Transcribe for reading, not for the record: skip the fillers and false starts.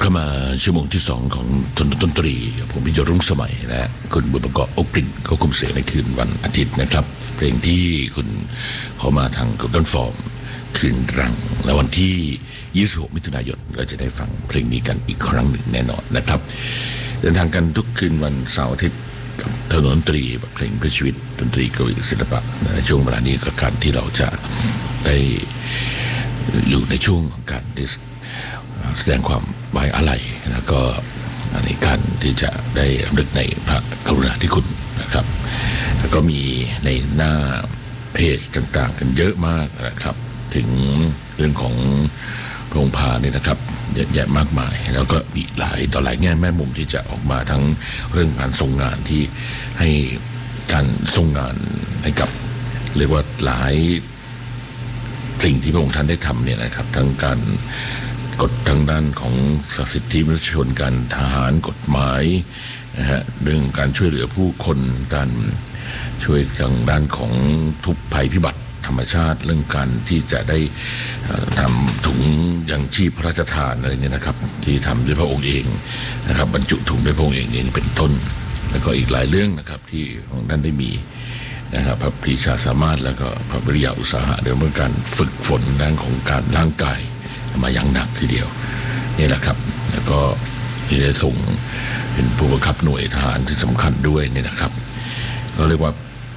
เข้ามาชั่วโมงที่2ของดนตรีผมพิจารรุ่งสมัยและคุณบุญประกอบโอกลิ่นเขาคุมเสียงในคืนวันอาทิตย์นะครับเพลงที่คุณเขามาทางกดฟอร์มคืนรังและวันที่26มิถุนายนเราจะได้ฟังเพลงนี้กันอีกครั้งหนึ่งแน่นอนนะครับเดินทางกันทุกคืนวันเสาร์อาทิตย์ถนนดนตรีแบบเพลงเพื่อชีวิตดนตรีกวีศิลปะในช่วงเวลานี้ก็การที่เราจะได้อยู่ในช่วงของการแสดงความไว้อาลัยแล้วก็ในการที่จะได้รำลึกในพระกรุณาธิคุณนะครับแล้วก็มีในหน้าเพจต่างๆกันเยอะมากนะครับถึงเรื่องของโรงพาเนี่ยนะครับเยอะแยะมากมายแล้วก็มีหลายต่อหลายแง่แม่มุมที่จะออกมาทั้งเรื่องการทรงงานที่ให้การทรงงานให้กับเรียกว่าหลายสิ่งที่พระองค์ท่านได้ทำเนี่ยนะครับทั้งการกฎทางด้านของสิทธิมนุษยชนการทหารกฎหมายนะฮะเรื่องการช่วยเหลือผู้คนการช่วยทางด้านของทุกภัยพิบัติธรรมชาติเรื่องการที่จะได้ทำถุงยังชีพพระราชทานอะไรเนี่ยนะครับที่ทำด้วยพระองค์เองนะครับบรรจุถุงด้วยพระองค์เองเป็นต้นแล้วก็อีกหลายเรื่องนะครับที่ของท่านได้มีนะครับพระปรีชาสามารถแล้วก็พระวิริยะอุตสาหะเรื่องการฝึกฝนด้านของการร่างกายมาอย่างหนักทีเดียวนี่แหละครับแล้วก็ที่ได้ส่งเป็นผู้บังคับหน่วยทหารที่สำคัญด้วยนี่นะครับก็เรียกว่า